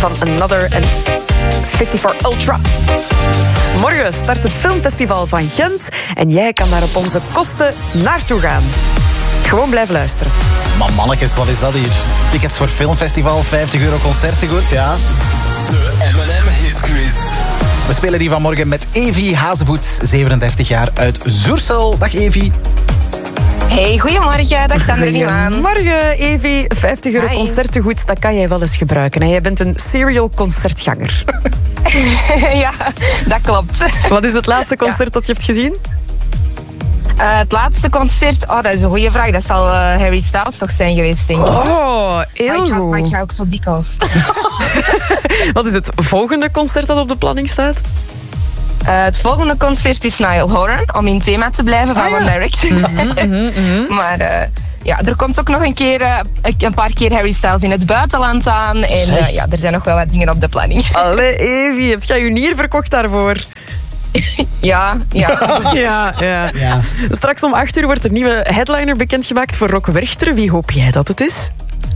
van Another en 54 Ultra. Morgen start het filmfestival van Gent en jij kan daar op onze kosten naartoe gaan. Gewoon blijven luisteren. Maar mannetjes, wat is dat hier? Tickets voor filmfestival, €50 concertengoed, ja. De M&M Hitquiz. We spelen die vanmorgen met Evie Hazevoets, 37 jaar uit Zoersel. Dag Evie. Hey, goedemorgen. Dag Sandrine. Goedemorgen Evie. €50 Hi. concertengoed, dat kan jij wel eens gebruiken. En jij bent een serial concertganger. Ja, dat klopt. Wat is het laatste concert dat je hebt gezien? Het laatste concert, dat is een goede vraag. Dat zal Harry Styles toch zijn geweest, denk ik. Oh, heel Maar goed. ik ga ook zo dikwijls. Wat is het volgende concert dat op de planning staat? Het volgende concert is Niall Horan, om in thema te blijven van One Direction. Maar er komt ook nog een paar keer Harry Styles in het buitenland aan. En er zijn nog wel wat dingen op de planning. Allee, Evie, heb jij je nier verkocht daarvoor? Ja. Ja. Straks om 8 uur wordt de nieuwe headliner bekendgemaakt voor Rock Werchter. Wie hoop jij dat het is?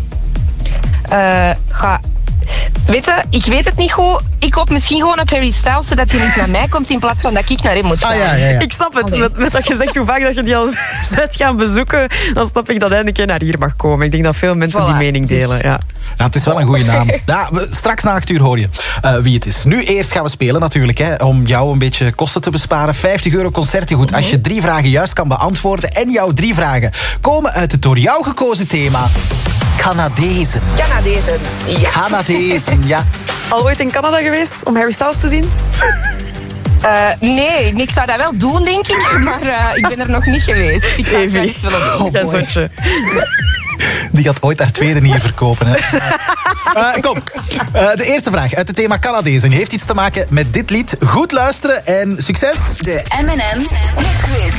Weet je, ik weet het niet goed. Ik hoop misschien gewoon op Harry Styles, zodat hij niet naar mij komt in plaats van dat ik naar hem moet gaan. Ja. Ik snap het. Met dat je zegt hoe vaak dat je die al bent gaan bezoeken, dan snap ik dat hij een keer naar hier mag komen. Ik denk dat veel mensen die mening delen. Ja, het is wel een goede naam. Ja, straks na 8 uur hoor je wie het is. Nu eerst gaan we spelen natuurlijk, hè, om jou een beetje kosten te besparen. €50 concertengoed als je 3 vragen juist kan beantwoorden. En jouw 3 vragen komen uit het door jou gekozen thema Canadezen. Canadezen, ja. Al ooit in Canada geweest om Harry Styles te zien? Nee, ik zou dat wel doen, denk ik. Maar ik ben er nog niet geweest. Ik zou het Evie. graag willen doen. Ja, zotje. Die gaat ooit haar tweede nier verkopen. Hè. Kom, de eerste vraag uit het thema Canadezen heeft iets te maken met dit lied. Goed luisteren en succes! De M&M Hitquiz.